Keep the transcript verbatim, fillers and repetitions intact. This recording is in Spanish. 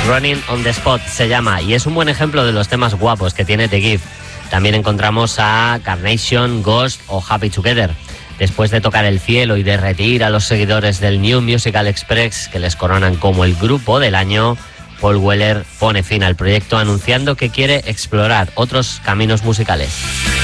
Running on the Spot se llama, y es un buen ejemplo de los temas guapos que tiene The Gift. También encontramos a Carnation, Ghost o Happy Together. Después de tocar el cielo y derretir a los seguidores del New Musical Express, que les coronan como el grupo del año, Paul Weller pone fin al proyecto anunciando que quiere explorar otros caminos musicales.